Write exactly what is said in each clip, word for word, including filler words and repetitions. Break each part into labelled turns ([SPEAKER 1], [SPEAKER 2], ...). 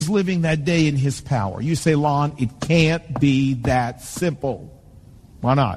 [SPEAKER 1] living that day in his power. You say, Lon, it can't be that simple. Why not?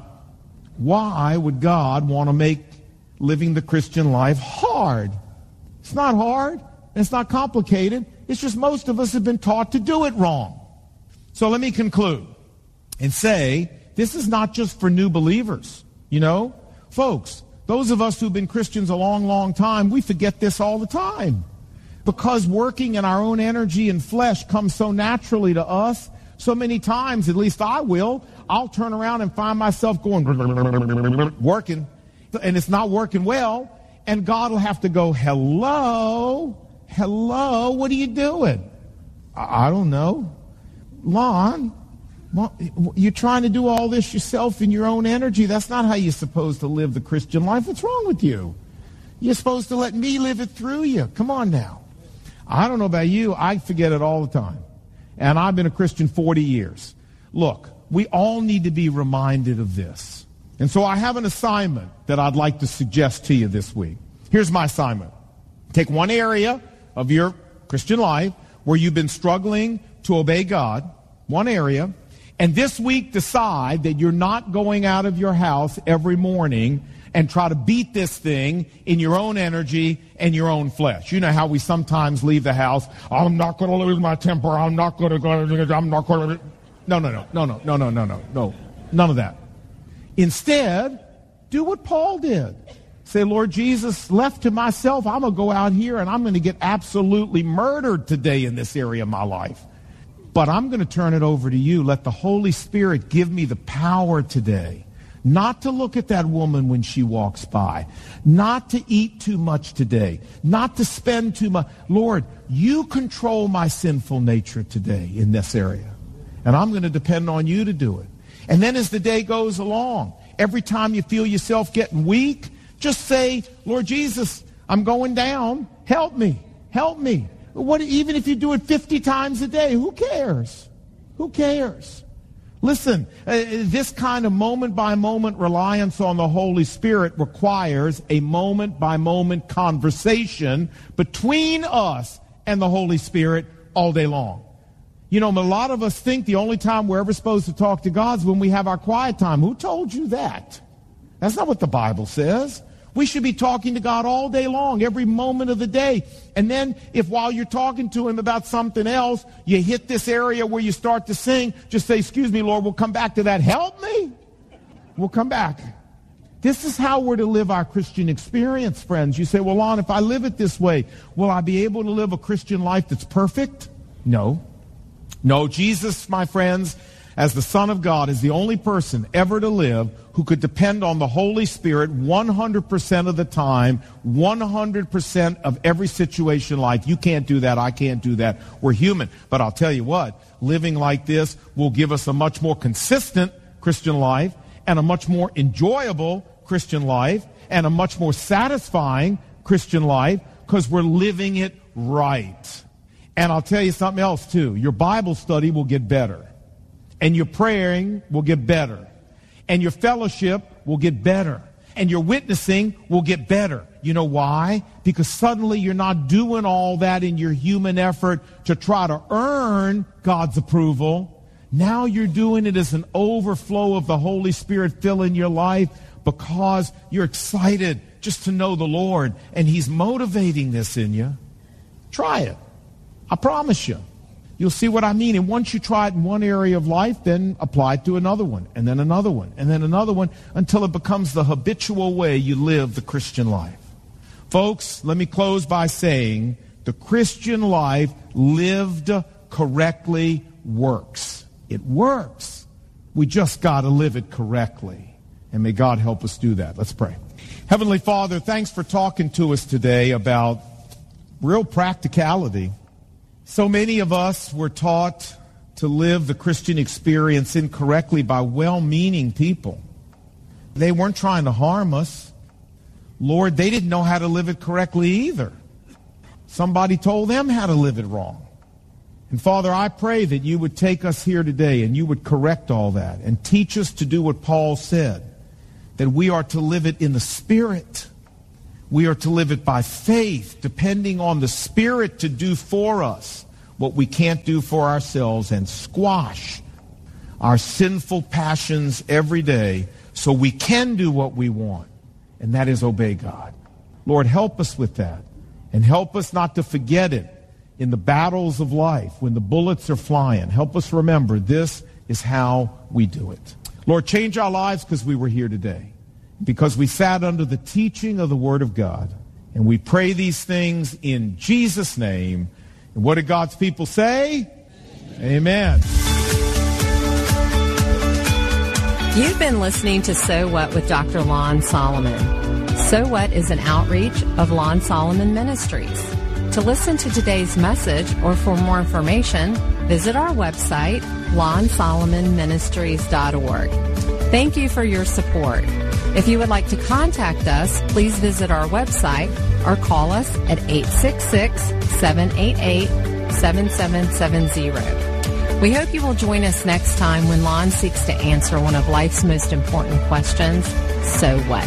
[SPEAKER 1] Why would God want to make living the Christian life hard? It's not hard. It's not complicated. It's just most of us have been taught to do it wrong. So let me conclude and say, this is not just for new believers. You know, folks, those of us who've been Christians a long, long time, we forget this all the time. Because working in our own energy and flesh comes so naturally to us, so many times, at least I will, I'll turn around and find myself going, working, and it's not working well, and God will have to go, hello, hello, what are you doing? I, I don't know. Lon, you're trying to do all this yourself in your own energy. That's not how you're supposed to live the Christian life. What's wrong with you? You're supposed to let me live it through you. Come on now. I don't know about you. I forget it all the time. And I've been a Christian forty years. Look, we all need to be reminded of this. And so I have an assignment that I'd like to suggest to you this week. Here's my assignment. Take one area of your Christian life where you've been struggling to obey God, one area, and this week decide that you're not going out of your house every morning and try to beat this thing in your own energy and your own flesh. You know how we sometimes leave the house, I'm not going to lose my temper, I'm not going to go, I'm not going to... No, no, no, no, no, no, no, no, no, no, none of that. Instead, do what Paul did. Say, Lord Jesus, left to myself, I'm going to go out here and I'm going to get absolutely murdered today in this area of my life. But I'm going to turn it over to you. Let the Holy Spirit give me the power today not to look at that woman when she walks by, not to eat too much today, not to spend too much. Lord, you control my sinful nature today in this area. And I'm going to depend on you to do it. And then as the day goes along, every time you feel yourself getting weak, just say, Lord Jesus, I'm going down. Help me. Help me. What, even if you do it fifty times a day, who cares? Who cares? Listen, uh, this kind of moment-by-moment reliance on the Holy Spirit requires a moment-by-moment conversation between us and the Holy Spirit all day long. You know, a lot of us think the only time we're ever supposed to talk to God is when we have our quiet time. Who told you that? That's not what the Bible says. We should be talking to God all day long, every moment of the day. And then if while you're talking to him about something else, you hit this area where you start to sing, just say, excuse me, Lord, we'll come back to that. Help me. We'll come back. This is how we're to live our Christian experience, friends. You say, well, Lon, if I live it this way, will I be able to live a Christian life that's perfect? No. No, Jesus, my friends, as the Son of God, is the only person ever to live who could depend on the Holy Spirit one hundred percent of the time, one hundred percent of every situation in life. You can't do that. I can't do that. We're human. But I'll tell you what, living like this will give us a much more consistent Christian life and a much more enjoyable Christian life and a much more satisfying Christian life because we're living it right. And I'll tell you something else too. Your Bible study will get better. And your praying will get better. And your fellowship will get better. And your witnessing will get better. You know why? Because suddenly you're not doing all that in your human effort to try to earn God's approval. Now you're doing it as an overflow of the Holy Spirit filling your life because you're excited just to know the Lord. And he's motivating this in you. Try it. I promise you. You'll see what I mean. And once you try it in one area of life, then apply it to another one, and then another one, and then another one, until it becomes the habitual way you live the Christian life. Folks, let me close by saying the Christian life lived correctly works. It works. We just got to live it correctly. And may God help us do that. Let's pray. Heavenly Father, thanks for talking to us today about real practicality. So many of us were taught to live the Christian experience incorrectly by well-meaning people. They weren't trying to harm us. Lord, they didn't know how to live it correctly either. Somebody told them how to live it wrong. And Father, I pray that you would take us here today and you would correct all that and teach us to do what Paul said, that we are to live it in the Spirit. We are to live it by faith, depending on the Spirit to do for us what we can't do for ourselves and squash our sinful passions every day so we can do what we want, and that is obey God. Lord, help us with that, and help us not to forget it in the battles of life when the bullets are flying. Help us remember this is how we do it. Lord, change our lives because we were here today, because we sat under the teaching of the Word of God, and we pray these things in Jesus' name. And what did God's people say? Amen.
[SPEAKER 2] You've been listening to So What with Doctor Lon Solomon. So What is an outreach of Lon Solomon Ministries. To listen to today's message or for more information, visit our website, lon solomon ministries dot org. Thank you for your support. If you would like to contact us, please visit our website or call us at eight six six, seven eight eight, seven seven seven zero. We hope you will join us next time when Lon seeks to answer one of life's most important questions, so what?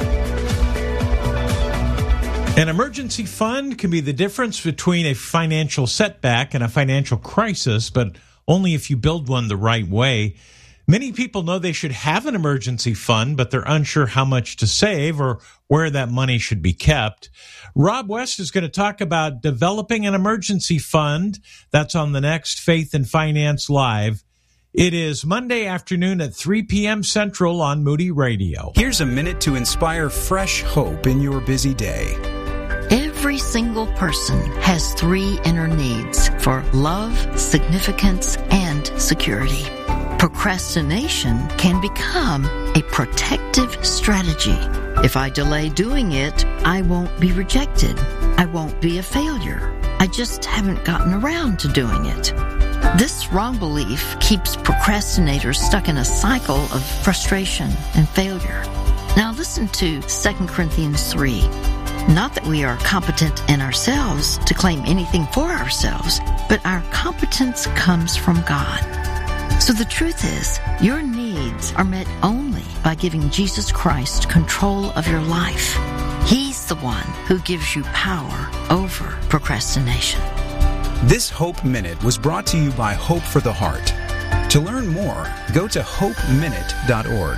[SPEAKER 3] An emergency fund can be the difference between a financial setback and a financial crisis, but only if you build one the right way. Many people know they should have an emergency fund, but they're unsure how much to save or where that money should be kept. Rob West is going to talk about developing an emergency fund. That's on the next Faith and Finance Live. It is Monday afternoon at three p.m. Central on Moody Radio.
[SPEAKER 4] Here's a minute to inspire fresh hope in your busy day.
[SPEAKER 5] Every single person has three inner needs for love, significance, and security. Procrastination can become a protective strategy. If I delay doing it, I won't be rejected. I won't be a failure. I just haven't gotten around to doing it. This wrong belief keeps procrastinators stuck in a cycle of frustration and failure. Now listen to Second Corinthians three. Not that we are competent in ourselves to claim anything for ourselves, but our competence comes from God. So the truth is, your needs are met only by giving Jesus Christ control of your life. He's the one who gives you power over procrastination.
[SPEAKER 4] This Hope Minute was brought to you by Hope for the Heart. To learn more, go to hope minute dot org.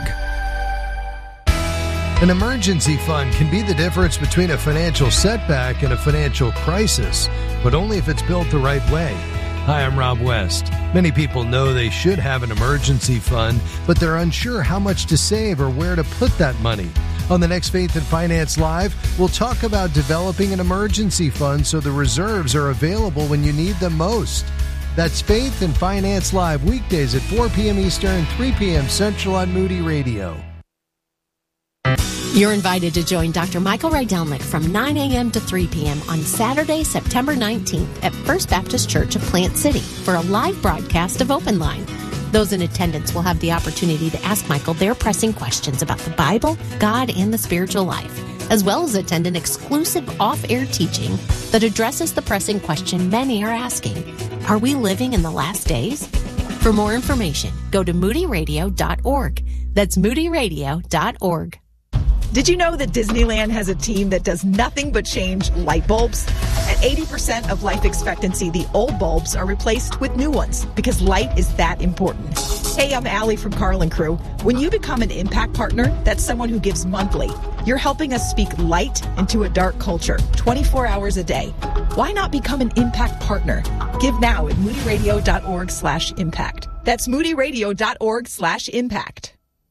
[SPEAKER 6] An emergency fund can be the difference between a financial setback and a financial crisis, but only if it's built the right way. Hi, I'm Rob West. Many people know they should have an emergency fund, but they're unsure how much to save or where to put that money. On the next Faith and Finance Live, we'll talk about developing an emergency fund so the reserves are available when you need them most. That's Faith and Finance Live, weekdays at four p.m. Eastern, three p.m. Central on Moody Radio.
[SPEAKER 7] You're invited to join Doctor Michael Rydelnik from nine a.m. to three p.m. on Saturday, September nineteenth at First Baptist Church of Plant City for a live broadcast of Open Line. Those in attendance will have the opportunity to ask Michael their pressing questions about the Bible, God, and the spiritual life, as well as attend an exclusive off-air teaching that addresses the pressing question many are asking: are we living in the last days? For more information, go to moody radio dot org. That's moody radio dot org.
[SPEAKER 8] Did you know that Disneyland has a team that does nothing but change light bulbs? At eighty percent of life expectancy, the old bulbs are replaced with new ones because light is that important. Hey, I'm Allie from Carl and Crew. When you become an Impact Partner, that's someone who gives monthly. You're helping us speak light into a dark culture, twenty-four hours a day. Why not become an Impact Partner? Give now at moody radio dot org slash impact. That's moody radio dot org slash impact.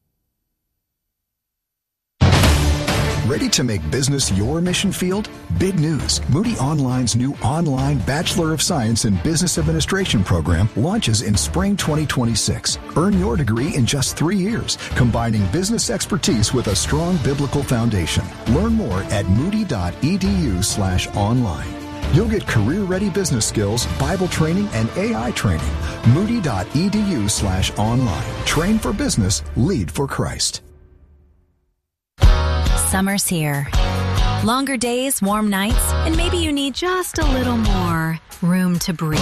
[SPEAKER 9] Ready to make business your mission field? Big news. Moody Online's new online Bachelor of Science in Business Administration program launches in spring twenty twenty-six. Earn your degree in just three years, combining business expertise with a strong biblical foundation. Learn more at moody dot e d u slash online. You'll get career-ready business skills, Bible training, and A I training. moody dot e d u slash online. Train for business, lead for Christ.
[SPEAKER 10] Summer's here. Longer days, warm nights, and maybe you need just a little more room to breathe.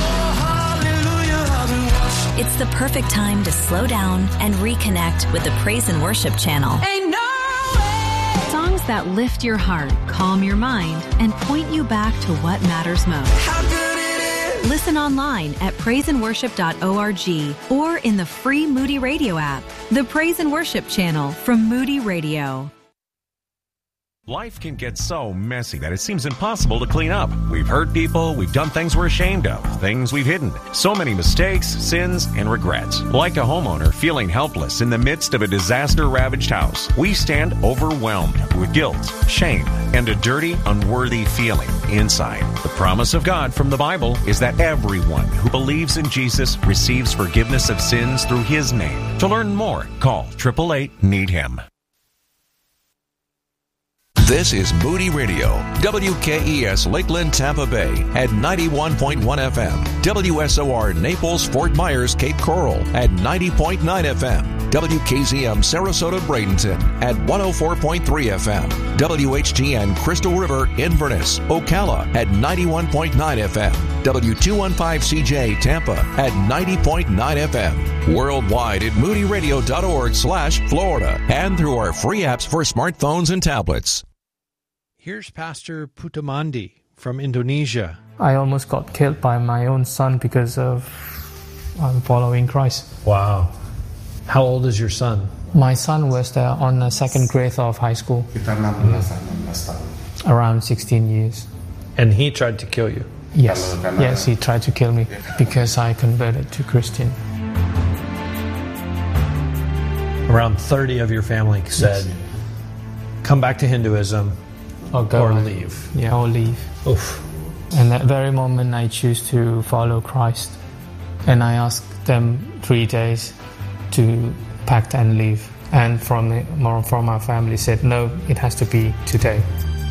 [SPEAKER 10] It's the perfect time to slow down and reconnect with the Praise and Worship channel.
[SPEAKER 11] Ain't no way. Songs that lift your heart, calm your mind, and point you back to what matters most.
[SPEAKER 12] How good it is
[SPEAKER 10] Listen online at praise and worship dot org or in the free Moody Radio app. The Praise and Worship channel from Moody Radio.
[SPEAKER 12] Life can get so messy that it seems impossible to clean up. We've hurt people, we've done things we're ashamed of, things we've hidden. So many mistakes, sins, and regrets. Like a homeowner feeling helpless in the midst of a disaster-ravaged house, we stand overwhelmed with guilt, shame, and a dirty, unworthy feeling inside. The promise of God from the Bible is that everyone who believes in Jesus receives forgiveness of sins through His name. To learn more, call eight eight eight, need him.
[SPEAKER 13] This is Moody Radio, W K E S Lakeland, Tampa Bay at ninety-one point one F M, W S O R Naples, Fort Myers, Cape Coral at ninety point nine F M, W K Z M Sarasota, Bradenton at one oh four point three F M, W H G N Crystal River, Inverness, Ocala at ninety-one point nine F M, W two fifteen C J Tampa at ninety point nine F M, worldwide at moody radio dot org slash Florida, and through our free apps for smartphones and tablets.
[SPEAKER 14] Here's Pastor Putamandi from Indonesia.
[SPEAKER 15] I almost got killed by my own son because of um, following Christ.
[SPEAKER 14] Wow. How old is your son?
[SPEAKER 15] My son was uh, on the second grade of high school. Around sixteen years.
[SPEAKER 14] And he tried to kill you?
[SPEAKER 15] Yes. Yes, he tried to kill me because I converted to Christian.
[SPEAKER 14] Around thirty of your family said, yes, come back to Hinduism.
[SPEAKER 15] Or, go
[SPEAKER 14] or
[SPEAKER 15] right.
[SPEAKER 14] leave.
[SPEAKER 15] Yeah, or leave.
[SPEAKER 14] Oof.
[SPEAKER 15] And that very moment I choose to follow Christ. And I asked them three days to pack and leave. And from the, from our family said, no, it has to be today.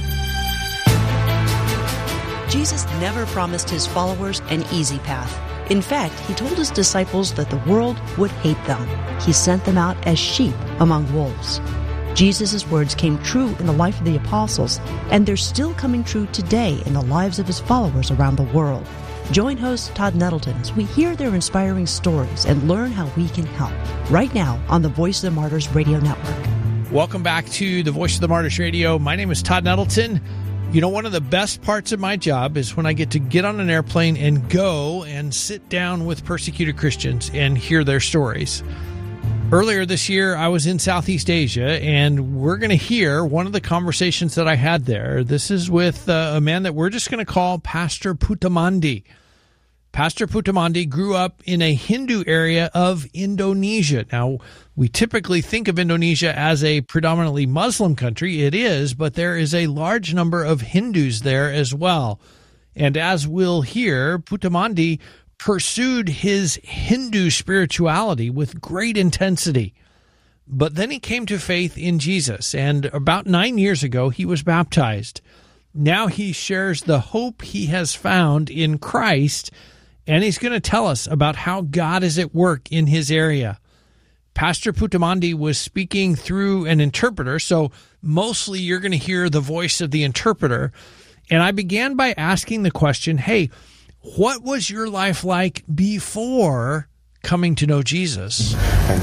[SPEAKER 16] Jesus never promised his followers an easy path. In fact, he told his disciples that the world would hate them. He sent them out as sheep among wolves. Jesus' words came true in the life of the apostles, and they're still coming true today in the lives of his followers around the world. Join host Todd Nettleton as we hear their inspiring stories and learn how we can help. Right now on the Voice of the Martyrs Radio Network.
[SPEAKER 14] Welcome back to the Voice of the Martyrs Radio. My name is Todd Nettleton. You know, one of the best parts of my job is when I get to get on an airplane and go and sit down with persecuted Christians and hear their stories. Earlier this year, I was in Southeast Asia, and we're going to hear one of the conversations that I had there. This is with uh, a man that we're just going to call Pastor Putamandi. Pastor Putamandi grew up in a Hindu area of Indonesia. Now, we typically think of Indonesia as a predominantly Muslim country. It is, but there is a large number of Hindus there as well. And as we'll hear, Putamandi pursued his Hindu spirituality with great intensity. But then he came to faith in Jesus, and about nine years ago, he was baptized. Now he shares the hope he has found in Christ, and he's going to tell us about how God is at work in his area. Pastor Putamandi was speaking through an interpreter, so mostly you're going to hear the voice of the interpreter. And I began by asking the question, hey, what was your life like before coming to know Jesus?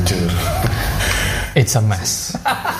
[SPEAKER 15] It's a mess.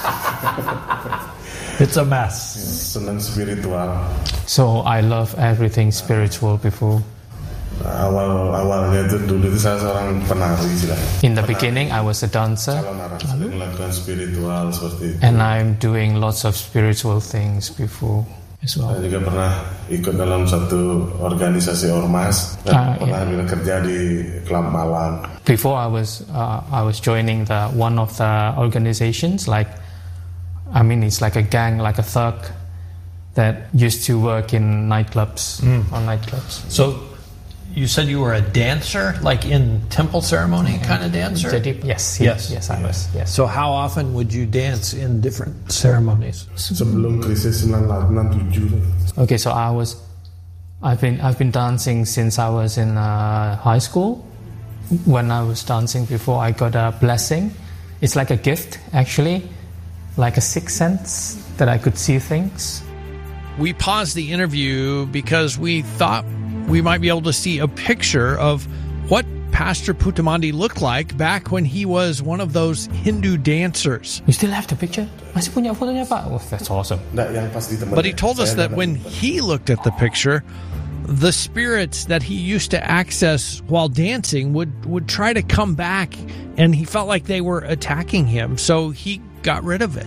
[SPEAKER 14] It's a mess.
[SPEAKER 17] Senang spiritual.
[SPEAKER 15] So I love everything spiritual before.
[SPEAKER 17] Awal awalnya itu dulu itu saya seorang penari sih.
[SPEAKER 15] In the beginning, I was a dancer.
[SPEAKER 17] Melakukan spiritual seperti itu.
[SPEAKER 15] And I'm doing lots of spiritual things before. As well.
[SPEAKER 17] Saya juga pernah ikut dalam satu organisasi ormas dan uh, pernah yeah. kerja di klub malam.
[SPEAKER 15] Before I was uh, I was joining the one of the organizations, like I mean it's like a gang, like a thug that used to work in nightclubs mm. on nightclubs.
[SPEAKER 14] So you said you were a dancer, like in temple ceremony kind of dancer?
[SPEAKER 15] Yes, yes, yes, I was. Yes.
[SPEAKER 14] So how often would you dance in different ceremonies?
[SPEAKER 17] Sebelum krisis sembilan enam tujuh.
[SPEAKER 15] Okay, so I was, I've been, I've been dancing since I was in uh, high school. When I was dancing before, I got a blessing. It's like a gift, actually, like a sixth sense that I could see things.
[SPEAKER 14] We paused the interview because we thought we might be able to see a picture of what Pastor Putamandi looked like back when he was one of those Hindu dancers.
[SPEAKER 15] You still have the picture? Masih punya fotonya, Pak? Oh, that's awesome.
[SPEAKER 14] But he told us that when he looked at the picture, the spirits that he used to access while dancing would, would try to come back, and he felt like they were attacking him, so he got rid of it.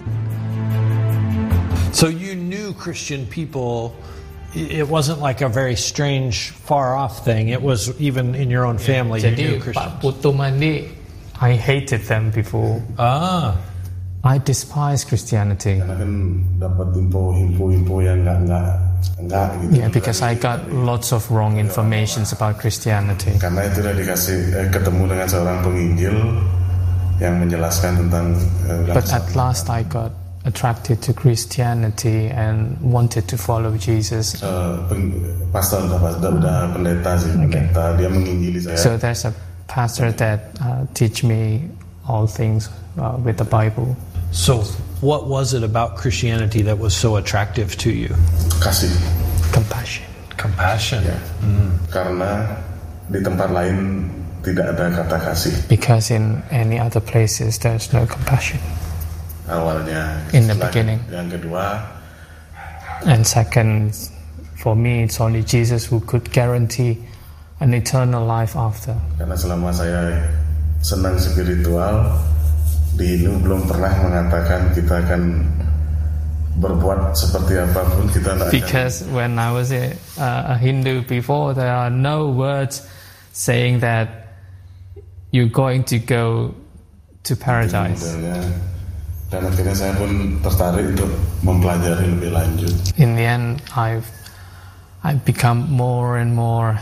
[SPEAKER 14] So you knew Christian people. It wasn't like a very strange, far-off thing. It was even in your own family.
[SPEAKER 15] Jadi,
[SPEAKER 14] you knew Christians.
[SPEAKER 15] Pak Putu Mandi, I hated them before.
[SPEAKER 14] Ah.
[SPEAKER 15] I despise Christianity.
[SPEAKER 17] Karena kan dapat info-info yang nggak nggak nggak gitu.
[SPEAKER 15] Yeah, because I got lots of wrong information about Christianity.
[SPEAKER 17] Karena itu udah dikasih eh, ketemu dengan seorang penginjil yang menjelaskan tentang. Eh,
[SPEAKER 15] But at last I got attracted to Christianity and wanted to follow Jesus.
[SPEAKER 17] Uh, pen, pastor udah, udah, udah pendeta sih, okay. pendeta dia menginjili saya.
[SPEAKER 15] So there's a pastor that uh, teach me all things uh, with the Bible.
[SPEAKER 14] So what was it about Christianity that was so attractive to you?
[SPEAKER 17] Kasih.
[SPEAKER 15] Compassion.
[SPEAKER 14] Compassion.
[SPEAKER 17] Ya. Mm. Karena di tempat lain tidak ada kata kasih.
[SPEAKER 15] Because in any other places there's no compassion.
[SPEAKER 17] Awalnya.
[SPEAKER 15] In the beginning.
[SPEAKER 17] Yang kedua.
[SPEAKER 15] And second, for me it's only Jesus who could guarantee an eternal life after.
[SPEAKER 17] Karena selama saya senang spiritual, di Hindu belum pernah mengatakan kita akan berbuat seperti apapun kita tidak.
[SPEAKER 15] Because akan. When I was a, uh, a Hindu before, there are no words saying that you're going to go to paradise.
[SPEAKER 17] Dan akhirnya saya pun tertarik untuk mempelajari lebih lanjut.
[SPEAKER 15] In the end, I've I've become more and more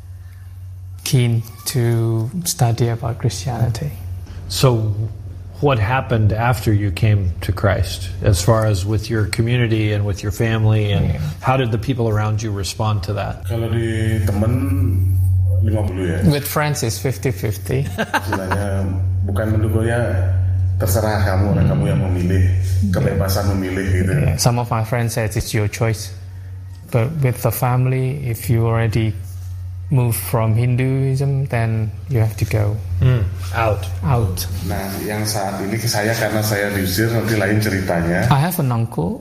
[SPEAKER 15] keen to study about Christianity.
[SPEAKER 14] So what happened after you came to Christ, as far as with your community and with your family, and yeah. how did the people around you respond to that?
[SPEAKER 17] Kalau di teman lima puluh ya.
[SPEAKER 15] With friends it's fifty-fifty.
[SPEAKER 17] Istilahnya bukan mendukung ya, terserah kamu, orang kamu yang memilih, kebebasan memilih gitu.
[SPEAKER 15] Yeah. Some of my friends said it's your choice, but with the family, if you already move from Hinduism, then you have to go
[SPEAKER 14] mm. out.
[SPEAKER 15] Out.
[SPEAKER 17] Nah, yang saat ini saya karena saya diusir, nanti lain ceritanya.
[SPEAKER 15] I have an uncle.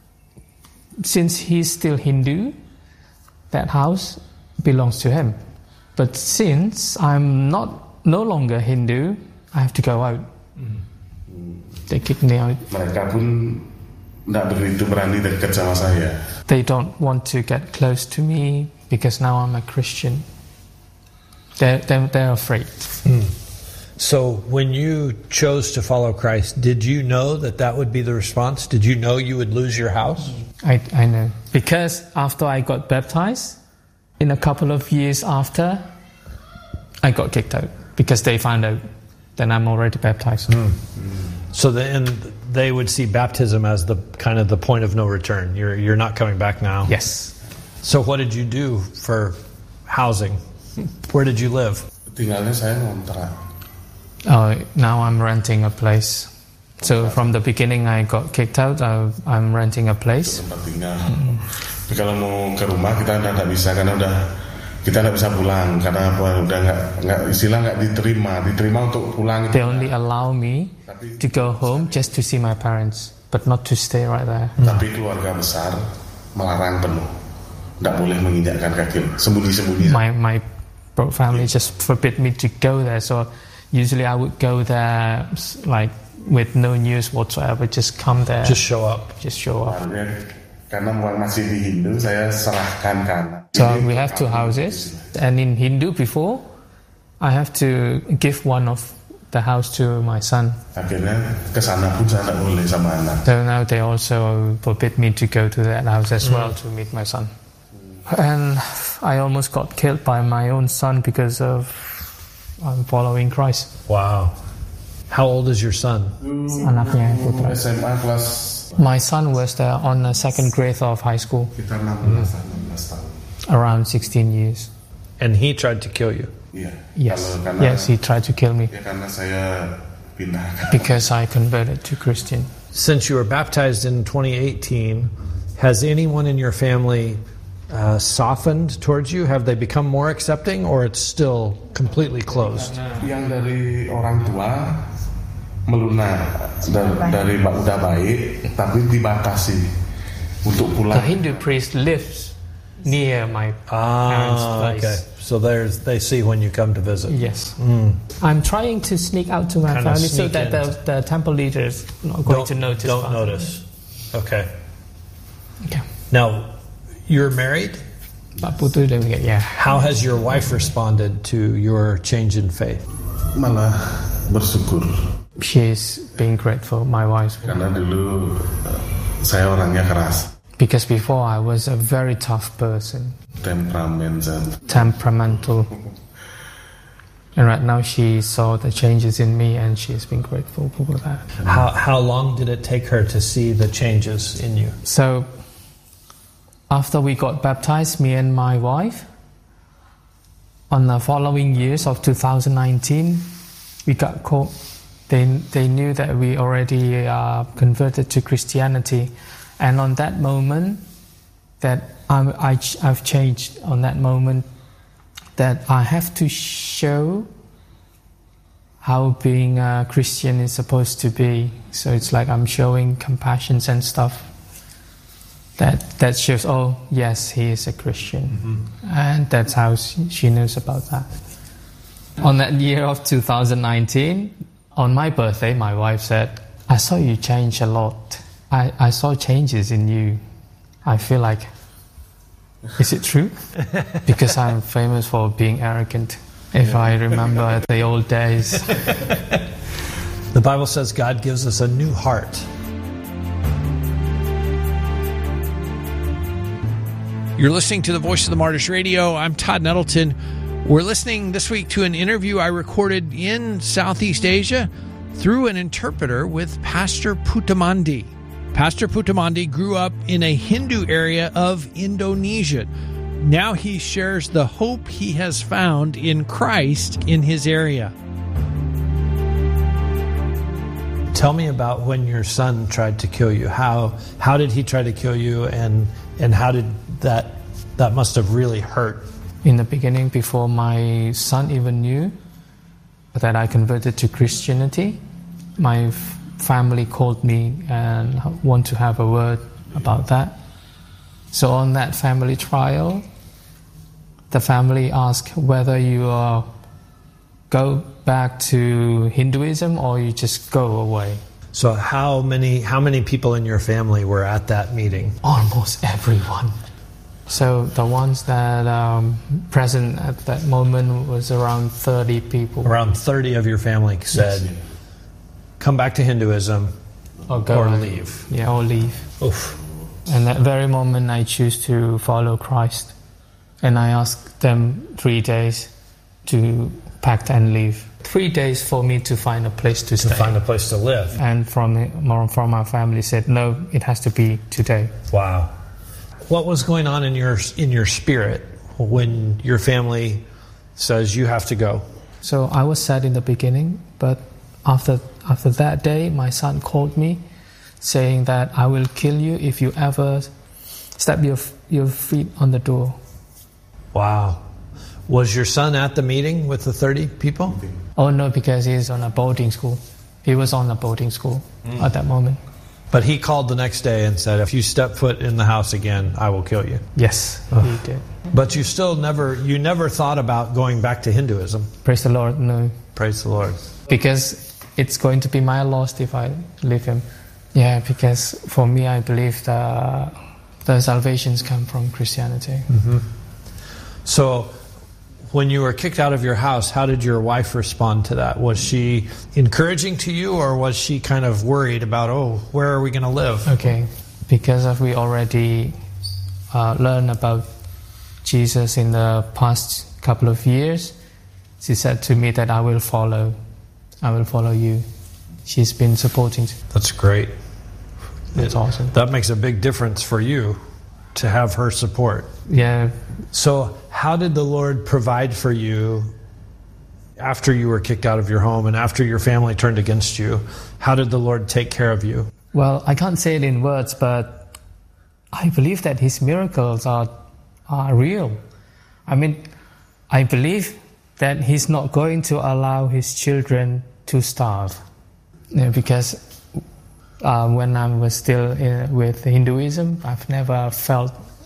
[SPEAKER 15] Since he's still Hindu, that house belongs to him. But since I'm not no longer Hindu, I have to go out. Mm. They kick me out.
[SPEAKER 17] Mereka pun tidak begitu berani dekat sama saya.
[SPEAKER 15] They don't want to get close to me because now I'm a Christian. They're, they're, they're afraid.
[SPEAKER 14] Mm. So when you chose to follow Christ, did you know that that would be the response? Did you know you would lose your house?
[SPEAKER 15] I, I know. Because after I got baptized, in a couple of years after, I got kicked out. Because they found out that I'm already baptized.
[SPEAKER 14] Mm. So then they would see baptism as the kind of the point of no return. You're you're not coming back now.
[SPEAKER 15] Yes.
[SPEAKER 14] So what did you do for housing? Where did you live?
[SPEAKER 17] Tinggalnya saya ngontrak.
[SPEAKER 15] Oh, now I'm renting a place. So from the beginning I got kicked out. I, I'm renting a place.
[SPEAKER 17] Tempat tinggal. Hmm. Tapi kalau mau ke rumah kita tidak bisa karena udah kita tidak bisa pulang karena apa? Udah nggak nggak istilah nggak diterima, diterima untuk pulang.
[SPEAKER 15] They only allow me to go home just to see my parents, but not to stay right there.
[SPEAKER 17] Tapi keluarga besar melarang penuh. Tidak boleh menginjakkan kaki, sembunyi-sembunyi.
[SPEAKER 15] My my family just forbid me to go there. So usually I would go there like with no news whatsoever, just come there.
[SPEAKER 14] Just show up.
[SPEAKER 15] Just show up.
[SPEAKER 17] Karena masih di Hindu, saya serahkan kanan.
[SPEAKER 15] So we have two houses, and in Hindu before, I have to give one of the house to my son.
[SPEAKER 17] Akhirnya ke sana pun saya tidak boleh sama anak.
[SPEAKER 15] So now they also forbid me to go to that house as mm. well to meet my son. And I almost got killed by my own son because of I'm following Christ.
[SPEAKER 14] Wow. How old is your son?
[SPEAKER 15] Anaknya putra.
[SPEAKER 17] S M A kelas.
[SPEAKER 15] My son was there on the second grade of high school.
[SPEAKER 17] Kita enam belas tahun.
[SPEAKER 15] Around sixteen years.
[SPEAKER 14] And he tried to kill you?
[SPEAKER 17] Yeah.
[SPEAKER 15] Yes. Karena, yes, he tried to kill me.
[SPEAKER 17] Ya, karena saya pindah.
[SPEAKER 15] Because I converted to Christian.
[SPEAKER 14] Since you were baptized in twenty eighteen, has anyone in your family uh, softened towards you? Have they become more accepting, or it's still completely closed?
[SPEAKER 17] Yang dari orang tua melunak dari, dari udah baik, tapi dibatasi untuk pulang.
[SPEAKER 15] The Hindu priest lives near my
[SPEAKER 14] ah,
[SPEAKER 15] parents' place.
[SPEAKER 14] Okay. So there's they see when you come to visit.
[SPEAKER 15] Yes.
[SPEAKER 14] Mm.
[SPEAKER 15] I'm trying to sneak out to my
[SPEAKER 14] Kind of
[SPEAKER 15] family so
[SPEAKER 14] sneak
[SPEAKER 15] that the, the temple leaders not going
[SPEAKER 14] Don't-
[SPEAKER 15] to notice.
[SPEAKER 14] Don't
[SPEAKER 15] Father.
[SPEAKER 14] notice. Okay.
[SPEAKER 15] Okay.
[SPEAKER 14] Now, you're married?
[SPEAKER 15] Pak Putu dan juga, yeah.
[SPEAKER 14] How has your wife responded to your change in faith?
[SPEAKER 17] Malah bersyukur.
[SPEAKER 15] She's being grateful, my wife.
[SPEAKER 17] Karena dulu uh, saya orangnya keras,
[SPEAKER 15] Because before I was a very tough person,
[SPEAKER 17] temperamen dan
[SPEAKER 15] temperamental. And right now she saw the changes in me and she's been grateful for that.
[SPEAKER 14] How how long did it take her to see the changes in you?
[SPEAKER 15] So, after we got baptized, me and my wife, on the following years of two thousand nineteen, we got called. They they knew that we already uh, converted to Christianity, and on that moment, that I'm, I I've changed. On that moment, that I have to show how being a Christian is supposed to be. So it's like I'm showing compassion and stuff. That that shows, oh yes, he is a Christian, mm-hmm. and that's how she, she knows about that. On that year of two thousand nineteen, on my birthday, my wife said, "I saw you change a lot. I, I saw changes in you. I feel like, is it true? Because I'm famous for being arrogant. If I remember the old days."
[SPEAKER 14] The Bible says God gives us a new heart. You're listening to the Voice of the Martyrs Radio. I'm Todd Nettleton. We're listening this week to an interview I recorded in Southeast Asia through an interpreter with Pastor Putamandi. Pastor Putamandi grew up in a Hindu area of Indonesia. Now he shares the hope he has found in Christ in his area. Tell me about when your son tried to kill you. How how did he try to kill you, and and how did that that must have really hurt?
[SPEAKER 15] In the beginning, before my son even knew that I converted to Christianity, my f- family called me and want to have a word about that. So on that family trial, the family asked whether you uh, go back to Hinduism or you just go away.
[SPEAKER 14] So how many how many people in your family were at that meeting?
[SPEAKER 15] Almost everyone. So the ones that um, present at that moment was around thirty people.
[SPEAKER 14] Around thirty of your family said, yes. Come back to Hinduism
[SPEAKER 15] or, go
[SPEAKER 14] or
[SPEAKER 15] and,
[SPEAKER 14] leave.
[SPEAKER 15] Yeah, or leave.
[SPEAKER 14] Oof.
[SPEAKER 15] And that very moment I choose to follow Christ. And I asked them three days to pack and leave. Three days for me to find a place to,
[SPEAKER 14] to
[SPEAKER 15] stay.
[SPEAKER 14] To find a place to live.
[SPEAKER 15] And from, from our family said, no, it has to be today.
[SPEAKER 14] Wow. What was going on in your in your spirit when your family says you have to go?
[SPEAKER 15] So I was sad in the beginning, but after after that day, my son called me, saying that I will kill you if you ever step your your feet on the door.
[SPEAKER 14] Wow. Was your son at the meeting with the thirty people?
[SPEAKER 15] Oh no, because he's on a boarding school. He was on a boarding school mm. at that moment.
[SPEAKER 14] But he called the next day and said, if you step foot in the house again, I will kill you.
[SPEAKER 15] Yes,
[SPEAKER 14] oh.
[SPEAKER 15] he did.
[SPEAKER 14] But you still never, you never thought about going back to Hinduism?
[SPEAKER 15] Praise the Lord, no.
[SPEAKER 14] Praise the Lord.
[SPEAKER 15] Because it's going to be my loss if I leave him. Yeah, because for me, I believe the, the salvations come from Christianity.
[SPEAKER 14] Mm-hmm. So when you were kicked out of your house, how did your wife respond to that? Was she encouraging to you, or was she kind of worried about, oh, where are we going to live?
[SPEAKER 15] Okay, because of we already uh, learned about Jesus in the past couple of years, she said to me that I will follow. I will follow you. She's been supporting.
[SPEAKER 14] That's great.
[SPEAKER 15] That's it, awesome.
[SPEAKER 14] That makes a big difference for you to have her support.
[SPEAKER 15] Yeah.
[SPEAKER 14] So how did the Lord provide for you after you were kicked out of your home and after your family turned against you? How did the Lord take care of you?
[SPEAKER 15] Well, I can't say it in words, but I believe that His miracles are, are real. I mean, I believe that He's not going to allow His children to starve. Yeah, because uh, when I was still in, with Hinduism, I've never felt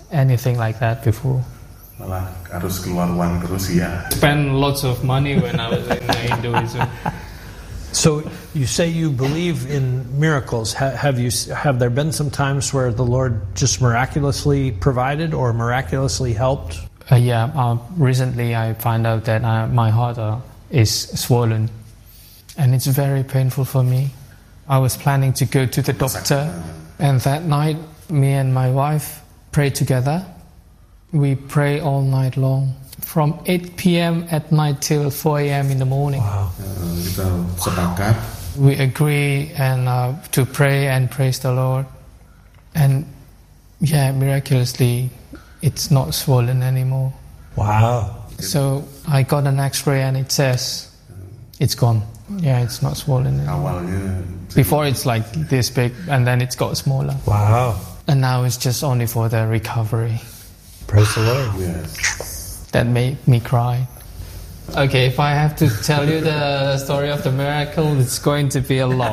[SPEAKER 15] anything like that before.
[SPEAKER 17] Malah harus keluar uang terus ya.
[SPEAKER 15] Spend lots of money when I was in Hinduism.
[SPEAKER 14] So you say you believe in miracles. Ha- have you? Have there been some times where the Lord just miraculously provided or miraculously helped?
[SPEAKER 15] Uh, yeah. Uh, recently, I found out that uh, my heart uh, is swollen, and it's very painful for me. I was planning to go to the doctor, and that night, me and my wife prayed together. We pray all night long. From eight p.m. at night till four a.m. in the morning.
[SPEAKER 17] Wow. Kita sepakat.
[SPEAKER 15] We agree and uh, to pray and praise the Lord. And yeah, miraculously, it's not swollen anymore.
[SPEAKER 14] Wow.
[SPEAKER 15] So I got an X-ray and it says it's gone. Yeah, it's not swollen anymore. Before it's like this big and then it's got smaller.
[SPEAKER 14] Wow.
[SPEAKER 15] And now it's just only for the recovery.
[SPEAKER 14] Praise the Lord.
[SPEAKER 17] Yes.
[SPEAKER 15] That made me cry. Okay, if I have to tell you the story of the miracle, it's going to be a lot.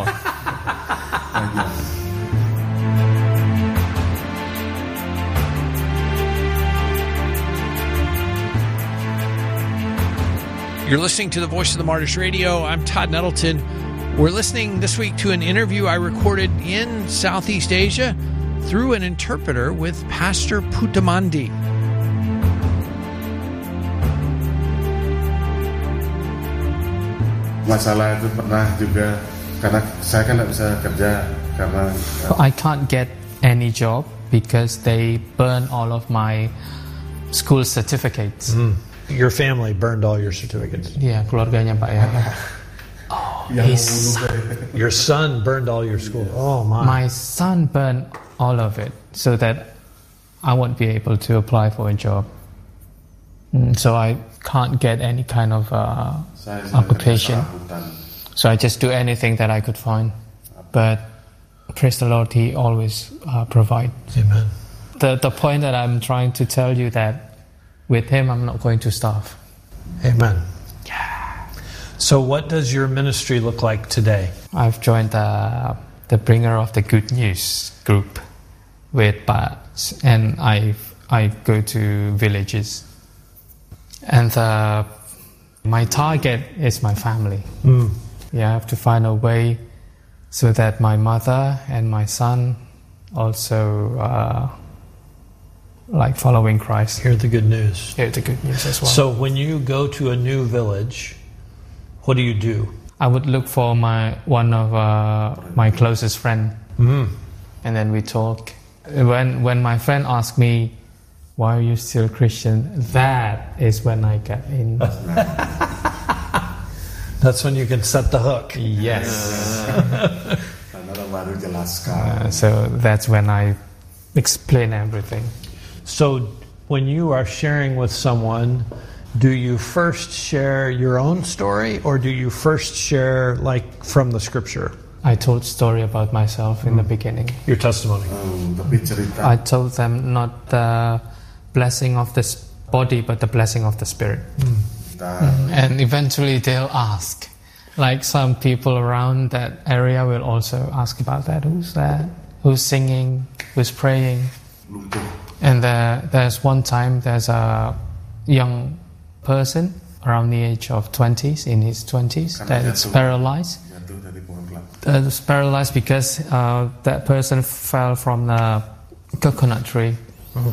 [SPEAKER 14] You're listening to the Voice of the Martyrs Radio. I'm Todd Nettleton. We're listening this week to an interview I recorded in Southeast Asia through an interpreter with Pastor Putamandi.
[SPEAKER 17] Masalah itu pernah juga karena saya kan tidak bisa kerja karena
[SPEAKER 15] I can't get any job because they burn all of my school certificates.
[SPEAKER 14] Mm. Your family burned all your certificates.
[SPEAKER 15] Yeah, keluarganya Pak ya. Oh, his,
[SPEAKER 14] your son burned all your school. Oh my.
[SPEAKER 15] My son burned all of it so that I won't be able to apply for a job. Mm, so I can't get any kind of uh, occupation. So I just do anything that I could find. But praise the Lord, He always uh, provides.
[SPEAKER 14] Amen.
[SPEAKER 15] The the point that I'm trying to tell you that with Him I'm not going to starve.
[SPEAKER 14] Amen. Yeah. So what does your ministry look like today?
[SPEAKER 15] I've joined the the Bringer of the Good News group with Bats, and I I go to villages. And uh, my target is my family.
[SPEAKER 14] Mm.
[SPEAKER 15] Yeah, I have to find a way so that my mother and my son also uh, like following Christ.
[SPEAKER 14] Hear the good news.
[SPEAKER 15] Hear the good news as well.
[SPEAKER 14] So when you go to a new village, what do you do?
[SPEAKER 15] I would look for my one of uh, my closest friend,
[SPEAKER 14] mm.
[SPEAKER 15] and then we talk. When when my friend asks me, why are you still Christian? That is when I get in.
[SPEAKER 14] That's when you can set the hook.
[SPEAKER 15] Yes. uh, so that's when I explain everything.
[SPEAKER 14] So when you are sharing with someone, do you first share your own story or do you first share like from the scripture?
[SPEAKER 15] I told story about myself in mm. the beginning.
[SPEAKER 14] Your testimony.
[SPEAKER 15] I told them not the blessing of the body, but the blessing of the spirit. Mm. Mm. And eventually they'll ask. Like some people around that area will also ask about that. Who's that? Who's singing? Who's praying? And there, there's one time there's a young person around the age of twenties, in his twenties, that is paralyzed. Uh, it's paralyzed because uh, that person fell from the coconut tree.
[SPEAKER 14] Oh.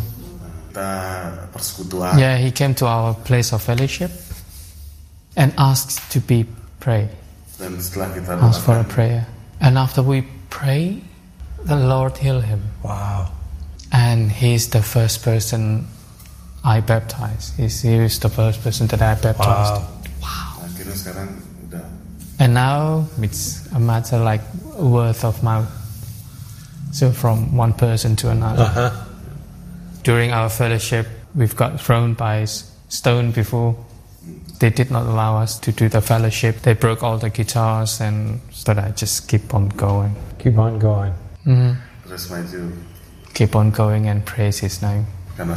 [SPEAKER 15] Yeah, he came to our place of fellowship and asked to be prayed. Asked for a prayer. And after we pray, the Lord healed him.
[SPEAKER 14] Wow.
[SPEAKER 15] And he's the first person I baptized. He's, he was the first person that I baptized.
[SPEAKER 14] Wow.
[SPEAKER 15] Wow. And now it's a matter like word of mouth. So from one person to another.
[SPEAKER 14] Uh-huh.
[SPEAKER 15] During our fellowship, we've got thrown by stone before. They did not allow us to do the fellowship. They broke all the guitars, and but I just keep on going.
[SPEAKER 14] Keep on going.
[SPEAKER 15] Mm-hmm. Keep on going and praise His name.